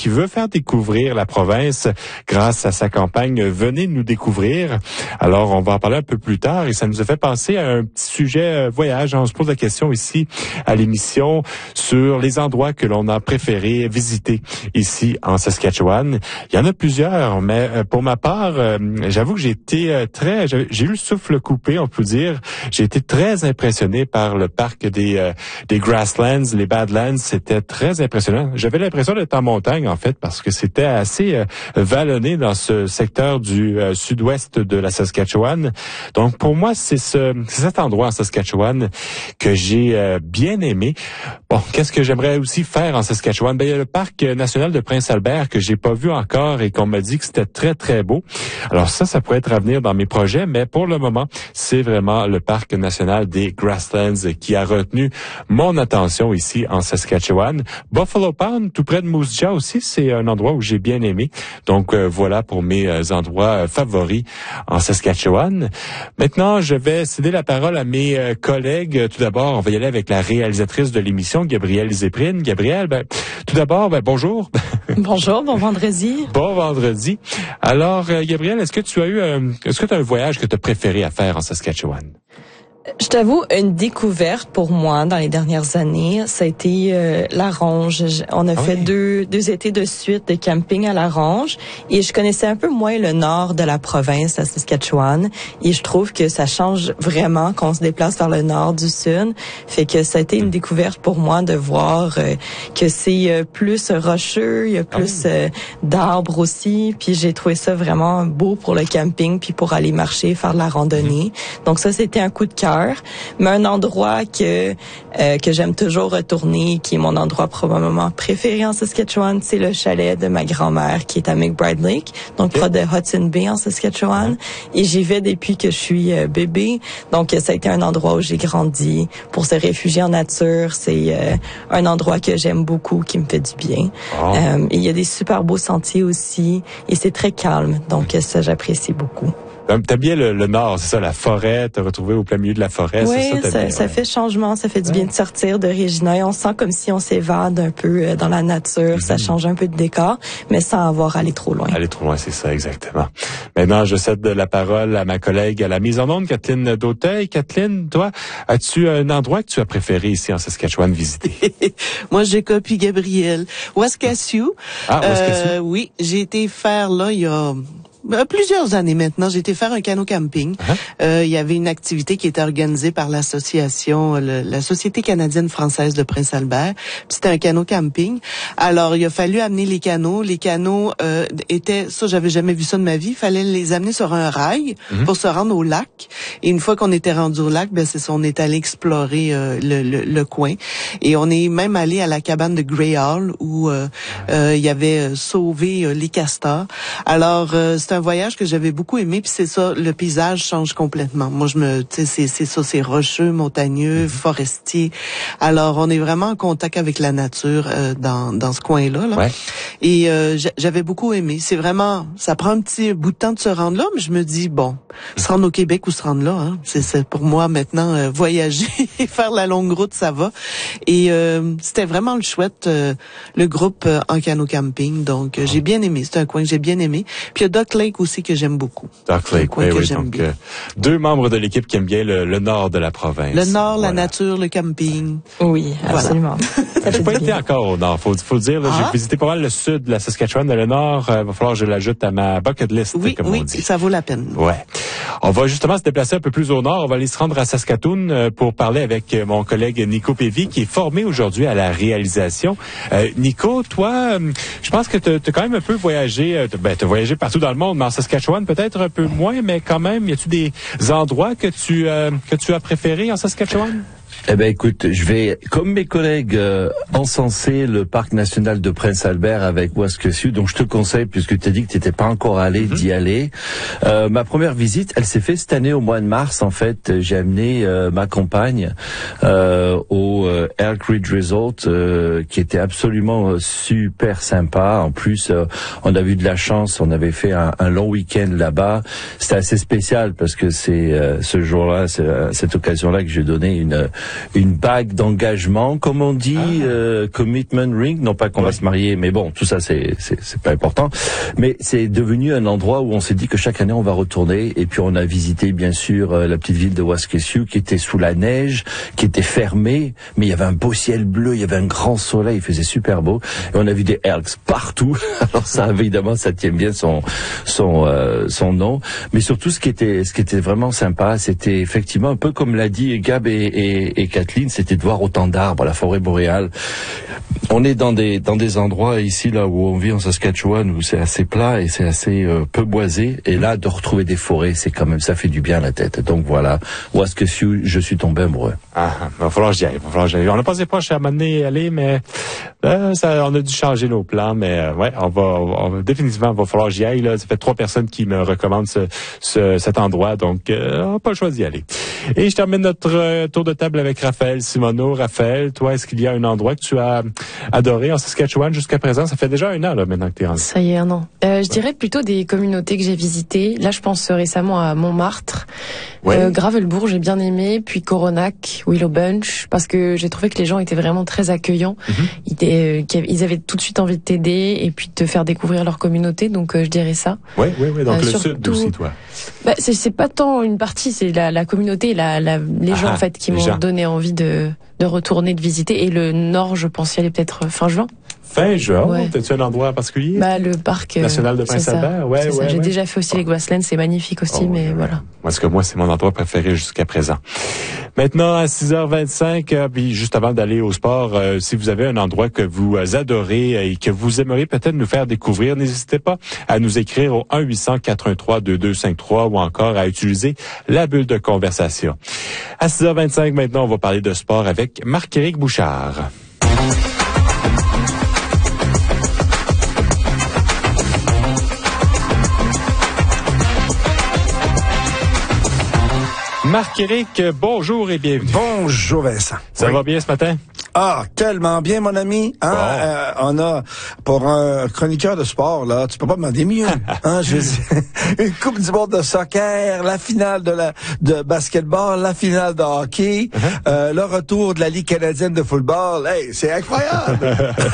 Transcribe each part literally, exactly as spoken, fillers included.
qui veut faire découvrir la province grâce à sa campagne Venez nous découvrir. Alors, on va en parler un peu plus tard et ça nous a fait penser à un petit sujet euh, voyage. On se pose la question ici à l'émission sur les endroits que l'on a préféré visiter ici en Saskatchewan. Il y en a plusieurs, mais euh, pour ma part, euh, j'avoue que j'ai été euh, très, j'ai, j'ai eu le souffle coupé, on peut dire. J'ai été très impressionné par le parc des euh, des Grasslands, les Badlands. C'était très impressionnant. J'avais l'impression d'être en montagne en fait parce que c'était assez euh, vallonné dans ce secteur du euh, sud-ouest de la Saskatchewan. Donc pour moi, c'est ce c'est cet endroit en Saskatchewan que j'ai euh, bien aimé. Bon, qu'est-ce que j'aimerais aussi faire en Saskatchewan? Ben il y a le parc national de Prince-Albert que j'ai pas vu encore et qu'on m'a dit que c'était très très beau. Alors ça, ça pourrait être à venir dans mes projets, mais pour le moment, c'est vraiment le parc national des Grasslands qui a retenu mon attention ici en Saskatchewan. Buffalo Pound, tout près de Moose Jaw aussi, c'est un endroit où j'ai bien aimé. Donc euh, voilà pour mes euh, endroits euh, favoris en Saskatchewan. Maintenant, je vais céder la parole à mes euh, collègues. Tout d'abord, on va y aller avec la réalisatrice de l'émission, Gabrielle Zéprine. Gabrielle, ben, tout d'abord, ben, bonjour. Bonjour, bon vendredi. Bon vendredi. Alors, euh, Gabrielle, est-ce que tu as eu, euh, est-ce que tu as un voyage que tu as préféré à faire en Saskatchewan? Je t'avoue, une découverte pour moi dans les dernières années, ça a été euh, la Ronge. On a ah fait oui. deux deux étés de suite de camping à la Ronge et je connaissais un peu moins le nord de la province, la Saskatchewan, et je trouve que ça change vraiment quand on se déplace vers le nord du sud. Fait que ça a été une découverte pour moi de voir euh, que c'est euh, plus rocheux, il y a plus ah oui. euh, d'arbres aussi, puis j'ai trouvé ça vraiment beau pour le camping puis pour aller marcher, faire de la randonnée. Mmh. Donc ça, c'était un coup de cœur. Mais un endroit que euh, que j'aime toujours retourner, qui est mon endroit probablement préféré en Saskatchewan, c'est le chalet de ma grand-mère qui est à McBride Lake, donc près de Hudson Bay en Saskatchewan. Et j'y vais depuis que je suis euh, bébé. Donc ça a été un endroit où j'ai grandi. Pour se réfugier en nature, c'est euh, un endroit que j'aime beaucoup, qui me fait du bien. Oh. Euh, et il y a des super beaux sentiers aussi, et c'est très calme. Donc ça, j'apprécie beaucoup. T'as bien le, le nord, c'est ça, la forêt, te retrouver au plein milieu de la forêt, oui, c'est ça? ça, bien, ça ouais. fait changement, ça fait du bien de sortir de Regina et on sent comme si on s'évade un peu dans la nature, mm-hmm. ça change un peu de décor, mais sans avoir à aller trop loin. Aller trop loin, c'est ça, exactement. Maintenant, je cède la parole à ma collègue à la mise en onde, Kathleen Dauteuil. Kathleen, toi, as-tu un endroit que tu as préféré ici en Saskatchewan visiter? Moi, j'ai copié Gabrielle. Waskasiu. Ah, Waskasiu. Euh, oui, j'ai été faire là, il y a... plusieurs années maintenant, j'ai été faire un canot camping. Uh-huh. Euh, il y avait une activité qui était organisée par l'association, le, la Société canadienne-française de Prince-Albert. C'était un canot camping. Alors, il a fallu amener les canots. Les canots euh, étaient, ça, j'avais jamais vu ça de ma vie. Il fallait les amener sur un rail uh-huh. pour se rendre au lac. Et une fois qu'on était rendu au lac, ben c'est ça, on est allé explorer euh, le, le, le coin. Et on est même allé à la cabane de Grey Hall où euh, euh, il y avait sauvé euh, les castors. Alors, euh, c'est un voyage que j'avais beaucoup aimé, puis c'est ça, le paysage change complètement. Moi, je me, tu sais, c'est, c'est ça, c'est rocheux, montagneux, forestier. Alors, on est vraiment en contact avec la nature euh, dans dans ce coin-là. Là. Ouais. Et euh, j'avais beaucoup aimé. C'est vraiment, ça prend un petit bout de temps de se rendre là, mais je me dis bon, se rendre au Québec ou se rendre là, hein, c'est, c'est pour moi maintenant euh, voyager et faire la longue route, ça va. Et euh, c'était vraiment le chouette, euh, le groupe euh, en canot camping. Donc, euh, j'ai bien aimé. C'est un coin que j'ai bien aimé. Puis il y a Duck Lake aussi que j'aime beaucoup. Duck Lake, oui, oui. Donc, euh, deux membres de l'équipe qui aiment bien le, le nord de la province. Le nord, voilà. La nature, le camping. Oui, absolument. Voilà. J'ai pas été encore au nord, faut, faut le dire. Là, ah. J'ai visité pas mal le sud de la Saskatchewan, mais le nord, euh, va falloir que je l'ajoute à ma bucket list, oui, comme oui, on dit. Oui, ça vaut la peine. Ouais. On va justement se déplacer un peu plus au nord. On va aller se rendre à Saskatoon euh, pour parler avec euh, mon collègue Nico Pévy, qui est formé aujourd'hui à la réalisation. Euh, Nico, toi, euh, je pense que tu as quand même un peu voyagé, euh, ben, tu as voyagé partout dans le monde, mais en Saskatchewan peut-être un peu moins, mais quand même, y a-tu des endroits que tu euh, que tu as préférés en Saskatchewan? Eh ben écoute, je vais, comme mes collègues, euh, encenser le parc national de Prince-Albert avec Waskasiu. Donc je te conseille, puisque tu as dit que tu n'étais pas encore allé, mm-hmm. d'y aller. Euh, ma première visite, elle s'est faite cette année au mois de mars. En fait, j'ai amené euh, ma compagne euh, au euh, Elk Ridge Resort, euh, qui était absolument euh, super sympa. En plus, euh, on a eu de la chance. On avait fait un, un long week-end là-bas. C'était assez spécial parce que c'est euh, ce jour-là, c'est à cette occasion-là que j'ai donné une une bague d'engagement, comme on dit, ah. euh, commitment ring. Non pas qu'on ouais. va se marier, mais bon, tout ça c'est c'est, c'est pas important. Mais c'est devenu un endroit où on s'est dit que chaque année on va retourner. Et puis on a visité bien sûr euh, la petite ville de Waskesiu qui était sous la neige, qui était fermée, mais il y avait un beau ciel bleu, il y avait un grand soleil, il faisait super beau. Et on a vu des Elks partout. Alors ça, évidemment, ça tient bien son son euh, son nom. Mais surtout, ce qui était ce qui était vraiment sympa, c'était effectivement un peu comme l'a dit Gab et, et, et Kathleen, c'était de voir autant d'arbres, la forêt boréale. On est dans des dans des endroits ici là où on vit en Saskatchewan où c'est assez plat et c'est assez euh, peu boisé. Et là, de retrouver des forêts, c'est quand même, ça fait du bien à la tête. Donc voilà, Waskesiu, je suis tombé amoureux. Ah, il va falloir que j'y aille. Il va falloir que j'y aille. On n'a pas pas cher à m'amener aller, mais euh, ça, on a dû changer nos plans. Mais euh, ouais, on va, on va définitivement, il va falloir que j'y aille. Là. Ça fait trois personnes qui me recommandent ce, ce, cet endroit, donc euh, on n'a pas le choix d'y aller. Et je termine notre euh, tour de table avec Raphaël Simoneau. Raphaël, toi, est-ce qu'il y a un endroit que tu as adoré en Saskatchewan jusqu'à présent? Ça fait déjà un an là maintenant que tu es rendu. Ça y est, un an. Euh, je dirais plutôt des communautés que j'ai visitées. Là, je pense récemment à Montmartre, ouais. euh, Gravelbourg, j'ai bien aimé, puis Coronac, Willow Bunch, parce que j'ai trouvé que les gens étaient vraiment très accueillants. Mm-hmm. Ils, étaient, euh, ils avaient tout de suite envie de t'aider et puis de te faire découvrir leur communauté, donc euh, je dirais ça. Oui, oui, oui. Donc euh, le surtout, sud aussi, toi. Bah, c'est, c'est pas tant une partie, c'est la, la communauté, la, la, les gens ah, en fait qui m'ont gens. donné envie de, de retourner, de visiter. Et le nord, je pense y aller peut-être fin juin. Fin juin, ouais. T'as-tu un endroit particulier? Bah, le parc national de Prince-Albert, ouais, c'est ouais. Ça. J'ai ouais. déjà fait aussi oh. les Grasslands, c'est magnifique aussi, oh, mais ouais. voilà. Parce que moi, c'est mon endroit préféré jusqu'à présent. Maintenant, à six heures vingt-cinq, euh, puis juste avant d'aller au sport, euh, si vous avez un endroit que vous adorez et que vous aimeriez peut-être nous faire découvrir, n'hésitez pas à nous écrire au un huit cent quatre un trois deux deux cinq trois ou encore à utiliser la bulle de conversation. À six heures vingt-cinq, maintenant, on va parler de sport avec Marc-Éric Bouchard. Marc-Éric, bonjour et bienvenue. Bonjour Vincent. Ça oui. va bien ce matin? Ah, tellement bien, mon ami. Hein? Bon. Euh, on a, pour un chroniqueur de sport, là, tu peux pas demander mieux. hein, je une Coupe du monde de soccer, la finale de la de basketball, la finale de hockey, uh-huh. euh, le retour de la Ligue canadienne de football. Hey, c'est incroyable.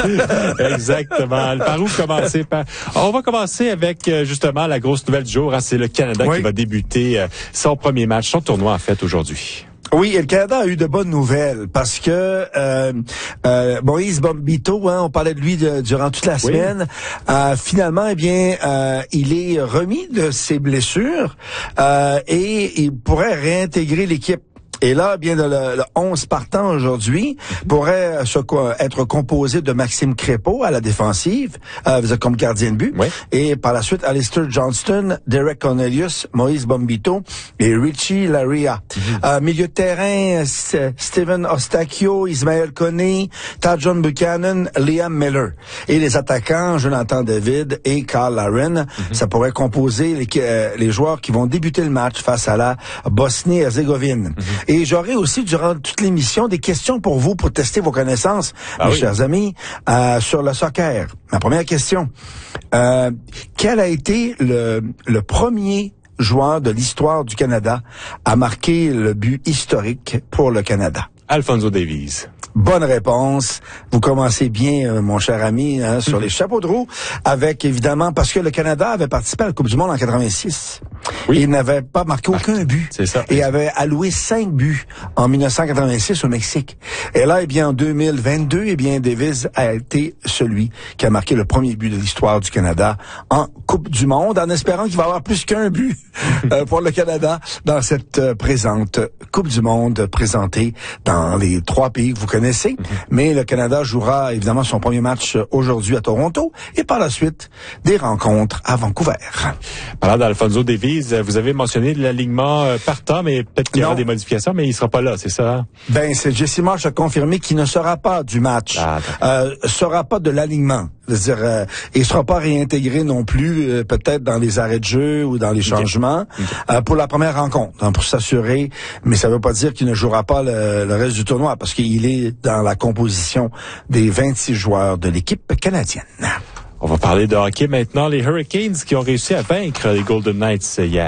Exactement. Par où commencer? Par... On va commencer avec justement la grosse nouvelle du jour. Hein, c'est le Canada oui. qui va débuter euh, son premier match, son tournoi en fait aujourd'hui. Oui, et le Canada a eu de bonnes nouvelles parce que euh, euh, Moïse Bombito, hein, on parlait de lui de, durant toute la semaine, oui. euh, finalement, eh bien, euh, il est remis de ses blessures euh, et il pourrait réintégrer l'équipe. Et là, bien, le, le onze partant aujourd'hui pourrait se, être composé de Maxime Crépeau à la défensive, euh, comme gardien de but. Oui. Et par la suite, Alistair Johnston, Derek Cornelius, Moïse Bombito et Richie Laria. Mm-hmm. Euh, milieu de terrain, Steven Ostachio, Ismaël Koné, Tajon Buchanan, Liam Miller. Et les attaquants, Jonathan David et Carl Laren. Mm-hmm. Ça pourrait composer les, euh, les joueurs qui vont débuter le match face à la Bosnie-Herzégovine. Mm-hmm. Et j'aurai aussi, durant toute l'émission, des questions pour vous, pour tester vos connaissances, ah mes oui. chers amis, euh, sur le soccer. Ma première question, euh, quel a été le, le premier joueur de l'histoire du Canada à marquer le but historique pour le Canada? Alphonso Davies. Bonne réponse. Vous commencez bien, euh, mon cher ami, hein, sur les chapeaux de roue, avec évidemment, parce que le Canada avait participé à la Coupe du monde en quatre-vingt-six. Oui. Et il n'avait pas marqué aucun but. C'est ça. Et avait alloué cinq buts en dix-neuf cent quatre-vingt-six au Mexique. Et là, eh bien, en deux mille vingt-deux, eh bien, Davies a été celui qui a marqué le premier but de l'histoire du Canada en Coupe du monde, en espérant qu'il va y avoir plus qu'un but euh, pour le Canada dans cette euh, présente Coupe du monde présentée dans les trois pays que vous connaissez. Mm-hmm. Mais le Canada jouera évidemment son premier match aujourd'hui à Toronto et par la suite des rencontres à Vancouver. Parlant d'Alphonso Davies, vous avez mentionné l'alignement partant, mais peut-être qu'il y aura des modifications, mais il sera pas là, c'est ça? Ben, c'est Jesse Marsh a confirmé qu'il ne sera pas du match, ah, euh, sera pas de l'alignement. C'est-à-dire, euh, il sera pas réintégré non plus, euh, peut-être dans les arrêts de jeu ou dans les changements okay. Okay. Euh, pour la première rencontre, hein, pour s'assurer. Mais ça veut pas dire qu'il ne jouera pas le, le reste du tournoi, parce qu'il est dans la composition des vingt-six joueurs de l'équipe canadienne. On va parler de hockey maintenant. Les Hurricanes qui ont réussi à vaincre les Golden Knights hier.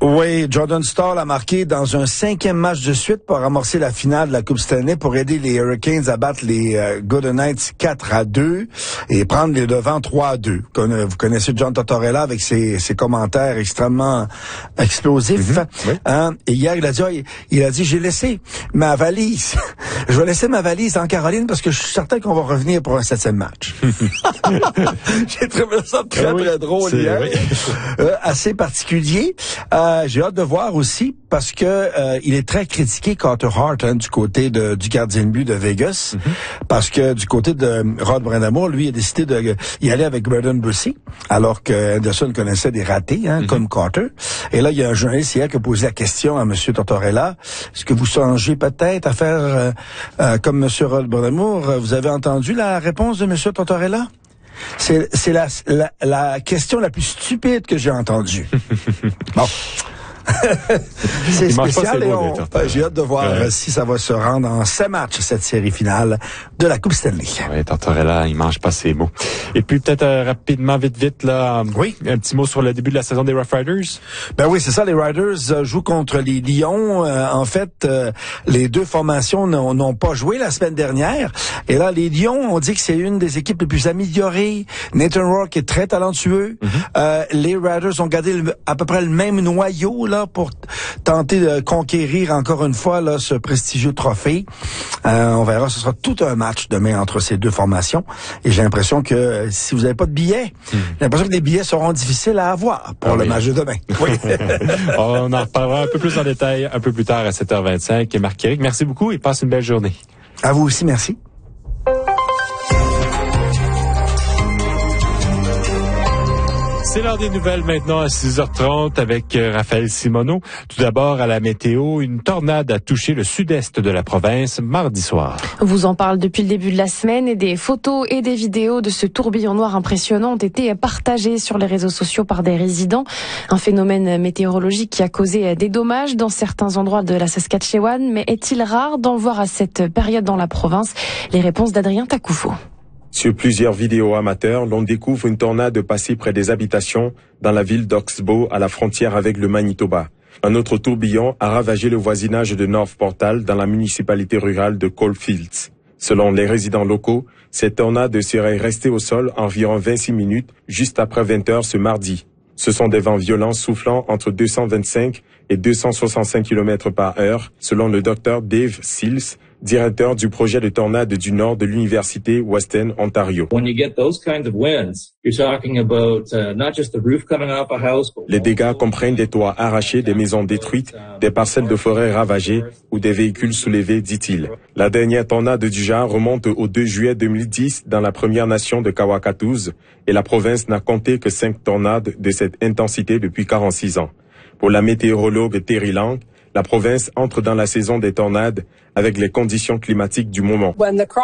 Oui, Jordan Staal a marqué dans un cinquième match de suite pour amorcer la finale de la Coupe Stanley pour aider les Hurricanes à battre les euh, Golden Knights quatre à deux et prendre les devants trois à deux. Vous connaissez John Tortorella avec ses, ses commentaires extrêmement explosifs. Mm-hmm. Oui. Hein? Et hier, il a dit, oh, il, il a dit, j'ai laissé ma valise. Je vais laisser ma valise en Caroline parce que je suis certain qu'on va revenir pour un septième match. J'ai trouvé ça très, ah oui, très drôle hier. Oui. euh, assez particulier. Euh, j'ai hâte de voir aussi parce que euh, il est très critiqué Carter Hart hein, du côté de, du gardien de but de Vegas, mm-hmm. parce que du côté de Rod Brind'Amour, lui a décidé de y aller avec Braden Bussey, alors que Anderson connaissait des ratés hein, mm-hmm. comme Carter. Et là, il y a un journaliste hier qui a posé la question à M. Tortorella, est-ce que vous songez peut-être à faire euh, euh, comme M. Rod Brind'Amour? Vous avez entendu la réponse de M. Tortorella? C'est, c'est la, la, la question la plus stupide que j'ai entendue. Bon. C'est il spécial et on, euh, j'ai hâte de voir ouais. si ça va se rendre en sept matchs, cette série finale de la Coupe Stanley. Oui, Tortorella, il mange pas ses mots. Et puis peut-être euh, rapidement, vite, vite, là, oui. un petit mot sur le début de la saison des Rough Riders. Ben oui, c'est ça, les Riders euh, jouent contre les Lions. Euh, en fait, euh, les deux formations n'ont, n'ont pas joué la semaine dernière. Et là, les Lions, on dit que c'est une des équipes les plus améliorées. Nathan Rourke est très talentueux. Mm-hmm. Euh, les Riders ont gardé le, à peu près le même noyau là pour tenter de conquérir encore une fois là ce prestigieux trophée. Euh, on verra, ce sera tout un match demain entre ces deux formations. Et j'ai l'impression que si vous n'avez pas de billets, mm. j'ai l'impression que les billets seront difficiles à avoir pour ah, le oui. match de demain. Oui. On en reparlera un peu plus en détail un peu plus tard à sept heures vingt-cinq. Et Marc-Éric, merci beaucoup et passe une belle journée. À vous aussi, merci. C'est l'heure des nouvelles maintenant à six heures trente avec Raphaël Simoneau. Tout d'abord, à la météo, une tornade a touché le sud-est de la province mardi soir. On vous en parle depuis le début de la semaine et des photos et des vidéos de ce tourbillon noir impressionnant ont été partagées sur les réseaux sociaux par des résidents. Un phénomène météorologique qui a causé des dommages dans certains endroits de la Saskatchewan, mais est-il rare d'en voir à cette période dans la province? Les réponses d'Adrien Takoufo. Sur plusieurs vidéos amateurs, l'on découvre une tornade passer près des habitations dans la ville d'Oxbow à la frontière avec le Manitoba. Un autre tourbillon a ravagé le voisinage de North Portal dans la municipalité rurale de Coalfields. Selon les résidents locaux, cette tornade serait restée au sol environ vingt-six minutes juste après vingt heures ce mardi. Ce sont des vents violents soufflant entre deux cent vingt-cinq et deux cent soixante-cinq kilomètres par heure, selon le docteur Dave Sills, directeur du projet de tornade du nord de l'université Western Ontario. Les dégâts comprennent des toits arrachés, des maisons détruites, des parcelles de forêt ravagées ou des véhicules soulevés, dit-il. La dernière tornade du genre remonte au deux juillet deux mille dix dans la Première Nation de Kawakatouz et la province n'a compté que cinq tornades de cette intensité depuis quarante-six ans. Pour la météorologue Terry Lang, la province entre dans la saison des tornades avec les conditions climatiques du moment.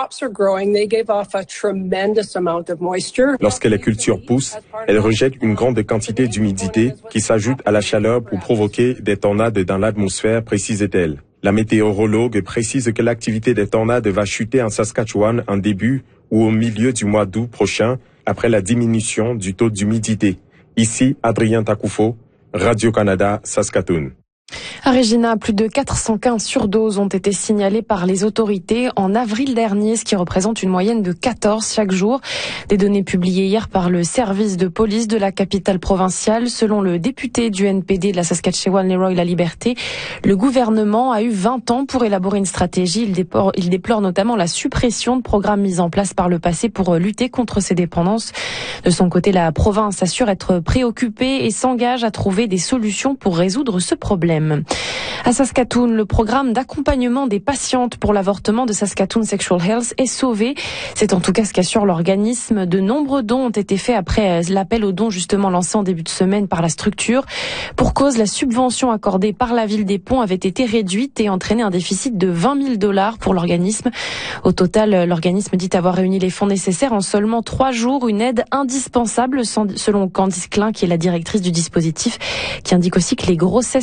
Lorsque les cultures poussent, elles rejettent une grande quantité d'humidité qui s'ajoute à la chaleur pour provoquer des tornades dans l'atmosphère, précise-t-elle. La météorologue précise que l'activité des tornades va chuter en Saskatchewan en début ou au milieu du mois d'août prochain après la diminution du taux d'humidité. Ici, Adrien Takoufo, Radio-Canada, Saskatoon. À Regina, plus de quatre cent quinze surdoses ont été signalées par les autorités en avril dernier, ce qui représente une moyenne de quatorze chaque jour. Des données publiées hier par le service de police de la capitale provinciale. Selon le député du N P D de la Saskatchewan, Leroy Laliberté, le gouvernement a eu vingt ans pour élaborer une stratégie. Il déplore, il déplore notamment la suppression de programmes mis en place par le passé pour lutter contre ces dépendances. De son côté, la province assure être préoccupée et s'engage à trouver des solutions pour résoudre ce problème. À Saskatoon, le programme d'accompagnement des patientes pour l'avortement de Saskatoon Sexual Health est sauvé. C'est en tout cas ce qu'assure l'organisme. De nombreux dons ont été faits après l'appel aux dons justement lancé en début de semaine par la structure. Pour cause, la subvention accordée par la ville des Ponts avait été réduite et entraîné un déficit de vingt mille dollars pour l'organisme. Au total, l'organisme dit avoir réuni les fonds nécessaires en seulement trois jours, une aide indispensable selon Candice Klein, qui est la directrice du dispositif, qui indique aussi que les grossesses non désirées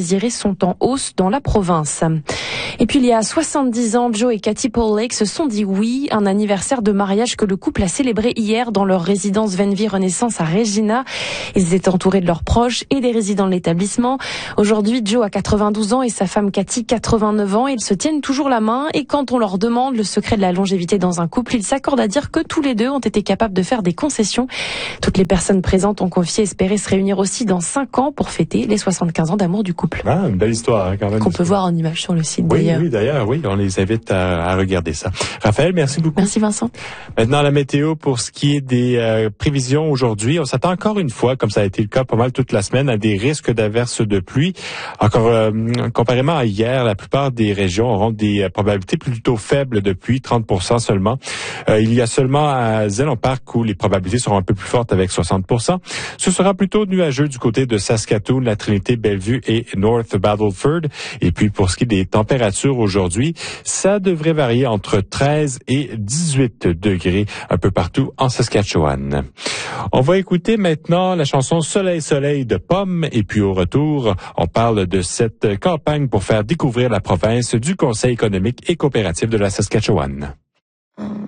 désirés sont en hausse dans la province. Et puis il y a soixante-dix ans, Joe et Katie Paul-Lake se sont dit oui, un anniversaire de mariage que le couple a célébré hier dans leur résidence Venvi Renaissance à Regina. Ils étaient entourés de leurs proches et des résidents de l'établissement. Aujourd'hui, Joe a quatre-vingt-douze ans et sa femme Katie quatre-vingt-neuf ans. Ils se tiennent toujours la main et quand on leur demande le secret de la longévité dans un couple, ils s'accordent à dire que tous les deux ont été capables de faire des concessions. Toutes les personnes présentes ont confié espérer se réunir aussi dans cinq ans pour fêter les soixante-quinze ans d'amour du couple. Ah, une belle histoire, hein, quand même. Qu'on peut voir en image sur le site oui, d'ailleurs. Oui, d'ailleurs, oui, on les invite à, à regarder ça. Raphaël, merci beaucoup. Merci Vincent. Maintenant, la météo pour ce qui est des euh, prévisions aujourd'hui. On s'attend encore une fois, comme ça a été le cas pas mal toute la semaine, à des risques d'averses de pluie. Encore euh, comparément à hier, la plupart des régions auront des euh, probabilités plutôt faibles de pluie, trente pour cent seulement. Euh, il y a seulement à Zélon Park où les probabilités seront un peu plus fortes avec soixante pour cent. Ce sera plutôt nuageux du côté de Saskatoon, la Trinité, Bellevue et North Battleford. Et puis pour ce qui est des températures aujourd'hui, ça devrait varier entre treize et dix-huit degrés un peu partout en Saskatchewan. On va écouter maintenant la chanson Soleil, Soleil de Pomme. Et puis au retour, on parle de cette campagne pour faire découvrir la province du Conseil économique et coopératif de la Saskatchewan.